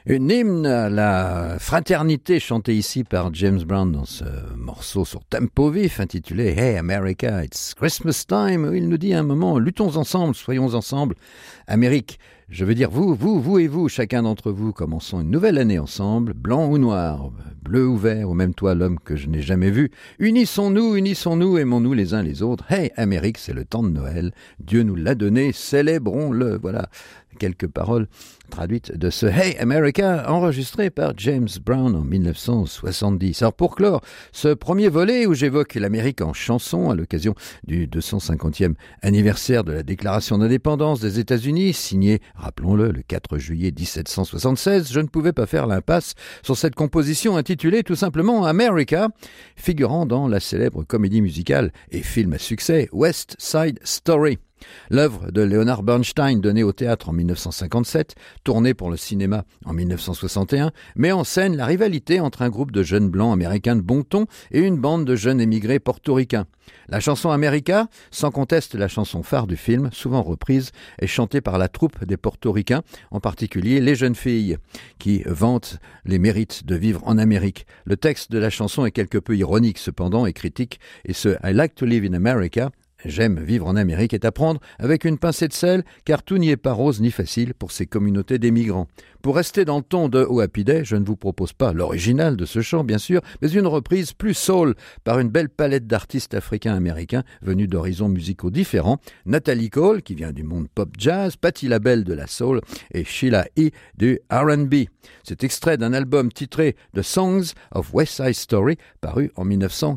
Une hymne à la fraternité chantée ici par James Brown dans ce morceau sur tempo vif intitulé Hey America, it's Christmas time, où il nous dit à un moment, luttons ensemble, soyons ensemble. Amérique, je veux dire vous et vous, chacun d'entre vous, commençons une nouvelle année ensemble, blanc ou noir, bleu ou vert, ou même toi l'homme que je n'ai jamais vu. Unissons-nous, aimons-nous les uns les autres. Hey Amérique, c'est le temps de Noël, Dieu nous l'a donné, célébrons-le. Voilà quelques paroles traduite de ce Hey America enregistré par James Brown en 1970. Alors pour clore ce premier volet où j'évoque l'Amérique en chanson à l'occasion du 250e anniversaire de la déclaration d'indépendance des États-Unis, signé, rappelons-le, le 4 juillet 1776, je ne pouvais pas faire l'impasse sur cette composition intitulée tout simplement America, figurant dans la célèbre comédie musicale et film à succès West Side Story. L'œuvre de Leonard Bernstein, donnée au théâtre en 1957, tournée pour le cinéma en 1961, met en scène la rivalité entre un groupe de jeunes blancs américains de bon ton et une bande de jeunes émigrés portoricains. La chanson America, sans conteste la chanson phare du film, souvent reprise, est chantée par la troupe des portoricains, en particulier les jeunes filles, qui vantent les mérites de vivre en Amérique. Le texte de la chanson est quelque peu ironique cependant et critique, et ce I like to live in America, j'aime vivre en Amérique, est à prendre avec une pincée de sel, car tout n'y est pas rose ni facile pour ces communautés d'émigrants. Pour rester dans le ton de Oh Happy Day, je ne vous propose pas l'original de ce chant, bien sûr, mais une reprise plus soul par une belle palette d'artistes africains-américains venus d'horizons musicaux différents. Natalie Cole, qui vient du monde pop-jazz, Patti LaBelle de la soul et Sheila E. du R&B. C'est extrait d'un album titré The Songs of West Side Story, paru en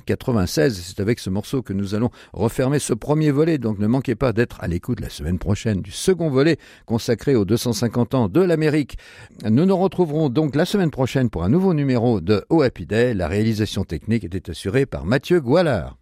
1996. C'est avec ce morceau que nous allons refermer ce premier volet, donc ne manquez pas d'être à l'écoute la semaine prochaine du second volet consacré aux 250 ans de l'Amérique. Nous nous retrouverons donc la semaine prochaine pour un nouveau numéro de Oh Happy Day. La réalisation technique était assurée par Mathieu Goualard.